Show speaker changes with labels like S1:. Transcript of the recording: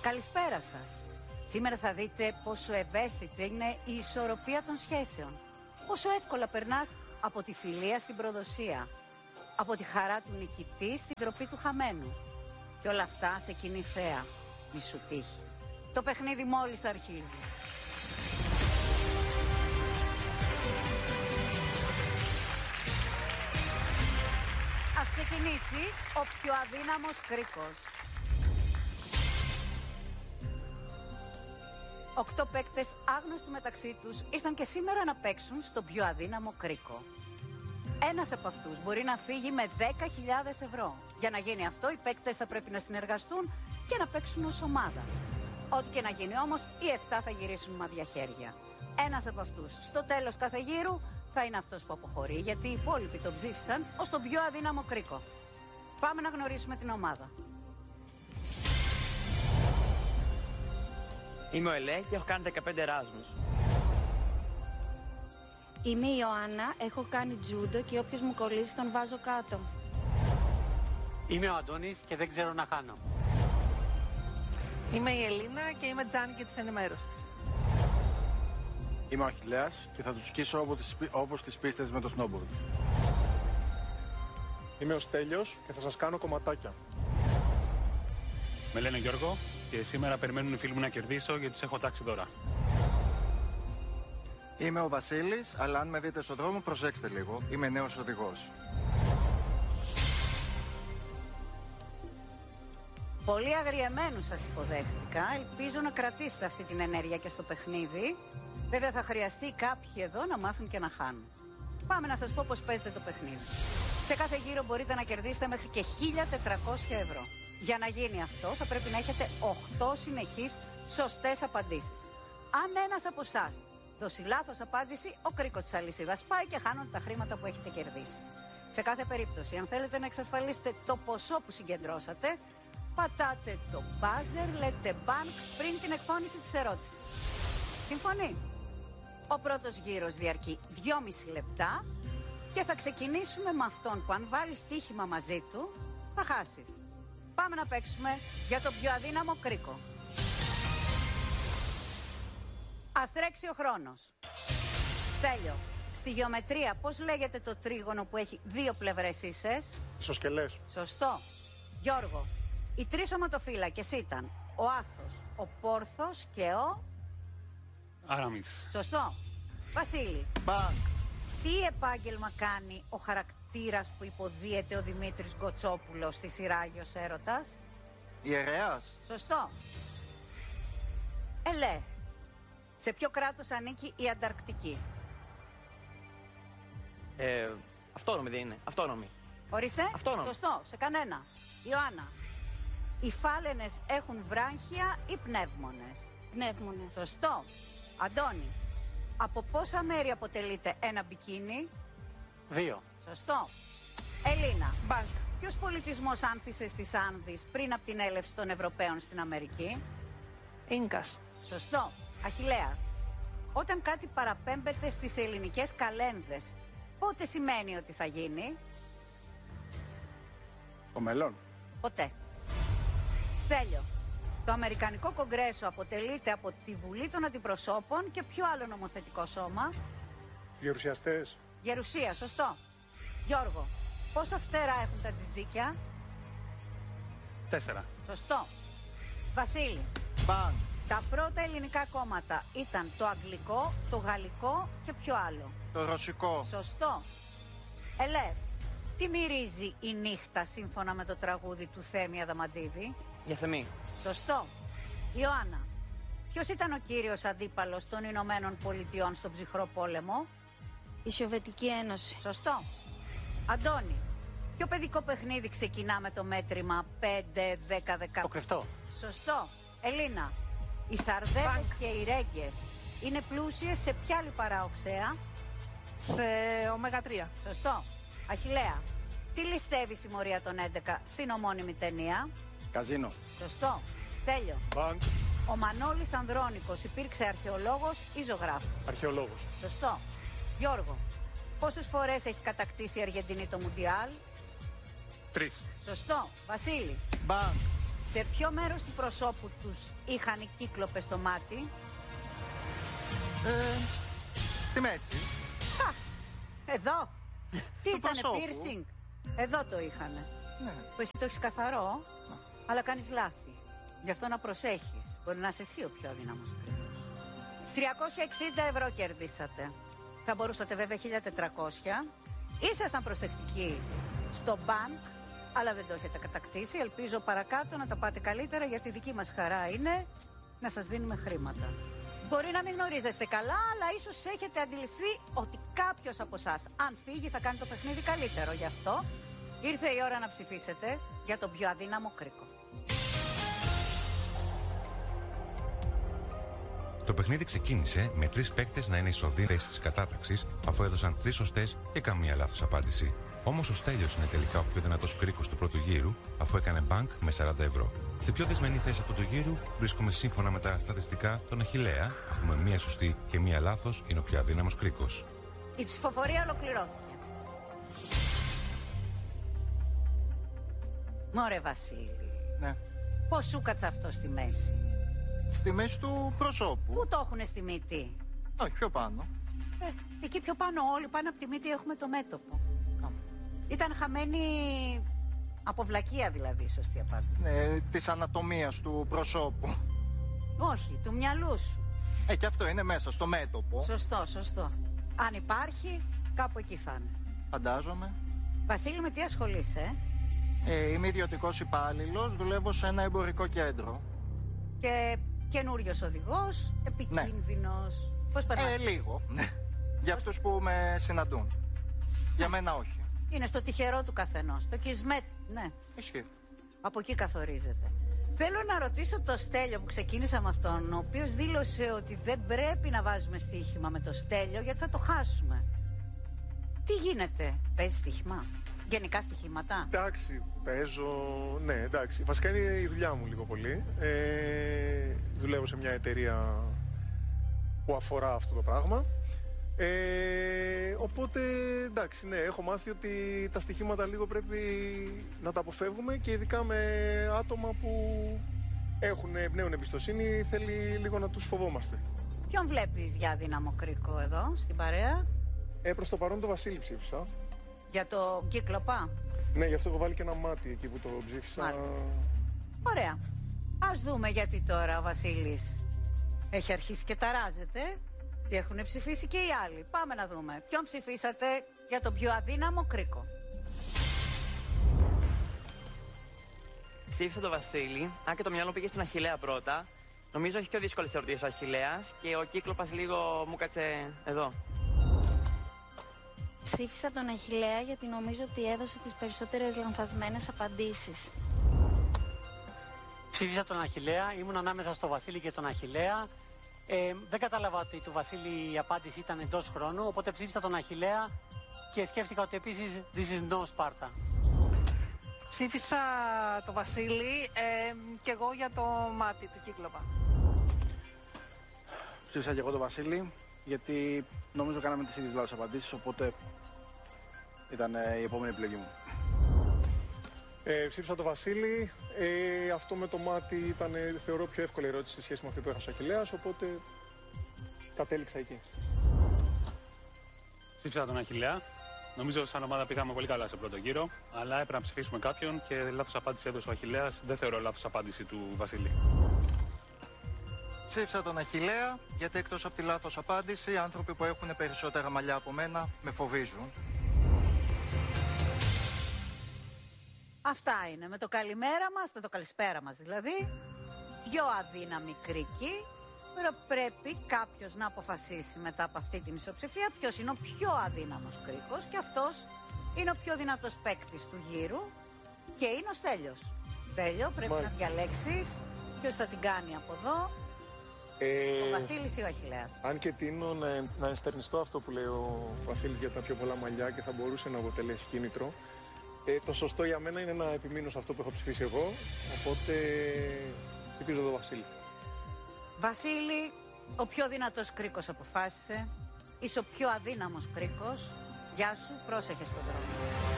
S1: Καλησπέρα σας. Σήμερα θα δείτε πόσο ευαίσθητη είναι η ισορροπία των σχέσεων. Πόσο εύκολα περνάς από τη φιλία στην προδοσία. Από τη χαρά του νικητή στην τροπή του χαμένου. Και όλα αυτά σε κοινή θέα. Μη σου τύχει. Το παιχνίδι μόλις αρχίζει. Ας ξεκινήσει ο πιο αδύναμος κρίκος. 8 παίκτες άγνωστοι μεταξύ τους ήρθαν και σήμερα να παίξουν στον πιο αδύναμο κρίκο. Ένας από αυτούς μπορεί να φύγει με 10.000 ευρώ. Για να γίνει αυτό, οι παίκτες θα πρέπει να συνεργαστούν και να παίξουν ως ομάδα. Ό,τι και να γίνει όμως, οι 7 θα γυρίσουν με άδεια χέρια. Ένας από αυτούς, στο τέλος κάθε γύρου, θα είναι αυτός που αποχωρεί, γιατί οι υπόλοιποι τον ψήφισαν ως τον πιο αδύναμο κρίκο. Πάμε να γνωρίσουμε την ομάδα.
S2: Είμαι ο Ελέ και έχω κάνει 15 εράσμους.
S3: Είμαι η Ιωάννα, έχω κάνει τζούντο και όποιος μου κολλήσει τον βάζω κάτω.
S4: Είμαι ο Αντώνης και δεν ξέρω να χάνω.
S5: Είμαι η Ελίνα και είμαι τζάνικη της ενημέρωσης.
S6: Είμαι ο Αχιλλέας και θα τους σκίσω όπως τις πίστες με το snowboard.
S7: Είμαι ο Στέλιος και θα σας κάνω κομματάκια.
S8: Με λένε Γιώργο και σήμερα περιμένουν οι φίλοι μου να κερδίσω γιατί τους έχω τάξει δώρα.
S9: Είμαι ο Βασίλης, αλλά αν με δείτε στον δρόμο προσέξτε λίγο. Είμαι νέος οδηγός.
S1: Πολύ αγριεμένους σας υποδέχτηκα. Ελπίζω να κρατήσετε αυτή την ενέργεια και στο παιχνίδι. Βέβαια θα χρειαστεί κάποιοι εδώ να μάθουν και να χάνουν. Πάμε να σας πω πώς παίζετε το παιχνίδι. Σε κάθε γύρο μπορείτε να κερδίσετε μέχρι και 1.400 ευρώ. Για να γίνει αυτό θα πρέπει να έχετε 8 συνεχείς σωστές απαντήσεις. Αν ένας από εσάς δώσει λάθος απάντηση, ο κρίκος της αλυσίδας πάει και χάνονται τα χρήματα που έχετε κερδίσει. Σε κάθε περίπτωση, αν θέλετε να εξασφαλίσετε το ποσό που συγκεντρώσατε, πατάτε το buzzer, λέτε bank πριν την εκφώνηση της ερώτησης. Συμφωνεί? Ο πρώτος γύρος διαρκεί 2,5 λεπτά και θα ξεκινήσουμε με αυτόν που αν βάλει στοίχημα μαζί του, θα χάσεις. Πάμε να παίξουμε για το πιο αδύναμο κρίκο. Ας τρέξει ο χρόνος. Τέλειο. Στη γεωμετρία πώς λέγεται το τρίγωνο που έχει 2 πλευρές ίσες?
S7: Ισοσκελές.
S1: Σωστό. Γιώργο, οι 3 οματοφύλακες ήταν ο Άθος, ο Πόρθος και ο...
S8: Άραμις.
S1: Σωστό. Βασίλη.
S9: Μπανκ.
S1: Τι επάγγελμα κάνει ο χαρακτήρας που υποδίεται ο Δημήτρης Γκοτσόπουλος στη σειρά Άγιος Έρωτας?
S9: Ιερέας.
S1: Σωστό. Ελέ, σε ποιο κράτος ανήκει η Ανταρκτική?
S2: Αυτόνομη δεν είναι? Αυτόνομη.
S1: Ορίστε.
S2: Αυτόνομη.
S1: Σωστό, σε κανένα. Ιωάννα. Οι φάλαινες έχουν βράχια ή πνεύμονες?
S3: Πνεύμονες.
S1: Σωστό. Αντώνη. Από πόσα μέρη αποτελείται ένα μπικίνι?
S4: 2.
S1: Σωστό. Ελίνα.
S5: Μπανκ.
S1: Ποιος πολιτισμός άνθησε στις Άνδεις πριν από την έλευση των Ευρωπαίων στην Αμερική?
S5: Ίνκας.
S1: Σωστό. Αχιλλέα. Όταν κάτι παραπέμπεται στις ελληνικές καλένδες, πότε σημαίνει ότι θα γίνει?
S6: Ο μελών.
S1: Ποτέ. Στέλιο. Το Αμερικανικό Κογκρέσο αποτελείται από τη Βουλή των Αντιπροσώπων και ποιο άλλο νομοθετικό σώμα?
S7: Γερουσιαστές.
S1: Γερουσία, σωστό. Γιώργο, πόσα φτερά έχουν τα τζιτζίκια?
S8: 4.
S1: Σωστό. Βασίλη.
S9: Μπανκ.
S1: Τα πρώτα ελληνικά κόμματα ήταν το αγγλικό, το γαλλικό και ποιο άλλο?
S9: Το ρωσικό.
S1: Σωστό. Ελέ, τι μυρίζει η νύχτα σύμφωνα με το τραγούδι του Θέμη Αδαμαντίδη?
S2: Γιασεμί.
S1: Σωστό. Ιωάννα, ποιος ήταν ο κύριος αντίπαλος των Ηνωμένων Πολιτειών στον ψυχρό πόλεμο?
S3: Η Σοβιετική Ένωση.
S1: Σωστό. Αντώνη, ποιο παιδικό παιχνίδι ξεκινά με το μέτρημα 5, 10, 10?
S4: Το κρυφτό.
S1: Σωστό. Ελίνα, οι σαρδέλες και οι ρέγγες είναι πλούσιες σε ποια λιπαρά οξέα?
S5: Σε ω3.
S1: Σωστό. Αχιλλέα, τι ληστεύει η συμμορία των 11 στην ομώνυμη ταινία?
S6: Καζίνο.
S1: Σωστό. Τέλειο.
S7: Μπανκ.
S1: Ο Μανώλης Ανδρώνικος υπήρξε αρχαιολόγος ή ζωγράφος?
S7: Αρχαιολόγος.
S1: Σωστό. Γιώργο, πόσες φορές έχει κατακτήσει η Αργεντινή το Μουντιάλ?
S8: 3.
S1: Σωστό. Βασίλη,
S9: Μπανκ.
S1: σε Σε ποιο μέρος του προσώπου τους είχαν οι κύκλοπες στο μάτι?
S9: Στη μέση.
S1: Εδώ. Τι
S9: Του
S1: ήτανε,
S9: προσώπου.
S1: piercing? Εδώ το είχανε.
S9: Ναι.
S1: Που εσύ το έχεις καθαρό, αλλά κάνεις λάθη. Γι' αυτό να προσέχεις. Μπορεί να είσαι εσύ ο πιο αδύναμος κρίκος. 360 ευρώ κερδίσατε. Θα μπορούσατε βέβαια 1.400. Ήσασταν προσεκτικοί στο bank, αλλά δεν το έχετε κατακτήσει. Ελπίζω παρακάτω να τα πάτε καλύτερα, γιατί δική μας χαρά είναι να σας δίνουμε χρήματα. Μπορεί να μην γνωρίζεστε καλά, αλλά ίσως έχετε αντιληφθεί ότι κάποιος από εσάς, αν φύγει, θα κάνει το παιχνίδι καλύτερο. Γι' αυτό ήρθε η ώρα να ψηφίσετε για τον πιο αδύναμο κρίκο.
S10: Το παιχνίδι ξεκίνησε με 3 παίκτες να είναι ισοδύναμοι της κατάταξης, αφού έδωσαν 3 σωστές και καμία λάθος απάντηση. Όμως ο Στέλιος είναι τελικά ο πιο δυνατός κρίκος του πρώτου γύρου, αφού έκανε μπανκ με 40 ευρώ. Στην πιο δεσμενή θέση αυτού του γύρου βρίσκουμε σύμφωνα με τα στατιστικά τον Αχιλλέα, αφού με μία σωστή και μία λάθος είναι ο πιο αδύναμος κρίκος.
S1: Η ψηφοφορία ολοκληρώθηκε. Μωρέ Βασίλη,
S9: Ναι.
S1: πώς σου κάτσε αυτό στη μέση?
S9: Στη μέση του προσώπου.
S1: Πού το έχουνε στη μύτη?
S9: Όχι, πιο πάνω.
S1: Εκεί πιο πάνω όλοι, πάνω από τη μύτη έχουμε το μέτωπο. Ήταν χαμένη από βλακεία δηλαδή η σωστή απάντηση.
S9: Ναι, της ανατομίας του προσώπου.
S1: Όχι, του μυαλού σου.
S9: Και αυτό είναι μέσα στο μέτωπο.
S1: Σωστό, σωστό. Αν υπάρχει, κάπου εκεί θα είναι.
S9: Φαντάζομαι.
S1: Βασίλη, με τι ασχολείσαι?
S9: Είμαι ιδιωτικός υπάλληλος, δουλεύω σε ένα εμπορικό κέντρο.
S1: Και καινούριος οδηγός, επικίνδυνος. Πώς περνάς?
S9: Λίγο. Για αυτούς που με συναντούν. Για μένα όχι.
S1: Είναι στο τυχερό του καθενός. Το κισμέτ, ναι.
S9: Ισχύει.
S1: Από εκεί καθορίζεται. Θέλω να ρωτήσω το Στέλιο που ξεκίνησα με αυτόν, ο οποίος δήλωσε ότι δεν πρέπει να βάζουμε στοίχημα με το Στέλιο γιατί θα το χάσουμε. Τι γίνεται, παίζεις στοίχημα? Γενικά στοιχήματα?
S7: Εντάξει, παίζω. Ναι, εντάξει. Βασικά είναι η δουλειά μου λίγο πολύ. Δουλεύω σε μια εταιρεία που αφορά αυτό το πράγμα. Οπότε εντάξει, ναι, έχω μάθει ότι τα στοιχήματα λίγο πρέπει να τα αποφεύγουμε και ειδικά με άτομα που έχουν εμπνέουν εμπιστοσύνη, θέλει λίγο να τους φοβόμαστε.
S1: Ποιον βλέπεις για αδύναμο κρίκο εδώ στην παρέα?
S7: Προς το παρόν το Βασίλη ψήφισα.
S1: Για το κύκλοπα?
S7: Ναι, γι' αυτό έχω βάλει και ένα μάτι εκεί που το ψήφισα.
S1: Μάλιστα. Ωραία. Ας δούμε γιατί τώρα ο Βασίλης έχει αρχίσει και ταράζεται. Τι έχουν ψηφίσει και οι άλλοι. Πάμε να δούμε. Ποιον ψηφίσατε για τον πιο αδύναμο κρίκο?
S2: Ψήφισα τον Βασίλη, αν και το μυαλό πήγε στον Αχιλλέα πρώτα. Νομίζω έχει πιο δύσκολες ερωτήσεις ο Αχιλλέας και ο κύκλοπας λίγο μου κάτσε εδώ.
S3: Ψήφισα τον Αχιλλέα γιατί νομίζω ότι έδωσε τις περισσότερες λανθασμένες απαντήσεις.
S4: Ψήφισα τον Αχιλλέα, ήμουν ανάμεσα στο Βασίλη και τον Αχιλλέα. Δεν κατάλαβα ότι του Βασίλη η απάντηση ήταν εντός χρόνου, οπότε ψήφισα τον Αχιλλέα και σκέφτηκα ότι επίσης this is no Sparta.
S5: Ψήφισα το Βασίλη και εγώ για το μάτι του κύκλοπα.
S6: Ψήφισα και εγώ τον Βασίλη, γιατί νομίζω κάναμε τις ίδιες λάθος απαντήσεις, οπότε ήταν η επόμενη επιλογή μου.
S7: Ψήφισα τον Βασίλη. Αυτό με το μάτι ήταν, θεωρώ, πιο εύκολη ερώτηση σε σχέση με αυτή που έχασε ο Αχιλλέας, οπότε κατέληξα εκεί.
S8: Ψήφισα τον Αχιλλέα. Νομίζω σαν ομάδα πήγαμε πολύ καλά σε πρώτο γύρο, αλλά έπρεπε να ψηφίσουμε κάποιον και λάθος απάντηση έδωσε ο Αχιλλέας. Δεν θεωρώ λάθος απάντηση του Βασίλη.
S9: Ψήφισα τον Αχιλλέα, γιατί εκτός από τη λάθος απάντηση, οι άνθρωποι που έχουν περισσότερα μαλλιά από μένα με φοβίζουν.
S1: Αυτά είναι. Με το καλημέρα μας, με το καλησπέρα μας δηλαδή, πιο αδύναμη κρίκη. Τώρα πρέπει κάποιος να αποφασίσει μετά από αυτή την ισοψηφία ποιος είναι ο πιο αδύναμος κρίκος και αυτός είναι ο πιο δυνατός παίκτης του γύρου και είναι ο Στέλιος. Στέλιο, πρέπει να διαλέξεις ποιος θα την κάνει από εδώ, ο Βασίλης ή ο Αχιλλέας.
S7: Αν και τείνω να ενστερνιστώ αυτό που λέει ο Βασίλης για τα πιο πολλά μαλλιά και θα μπορούσε να αποτελέσει κίνητρο, το σωστό για μένα είναι να επιμείνω σε αυτό που έχω ψηφίσει εγώ, οπότε ψηφίζω τον Βασίλη.
S1: Βασίλη, ο πιο δυνατός κρίκος αποφάσισε, είσαι ο πιο αδύναμος κρίκος. Γεια σου, πρόσεχε στον δρόμο.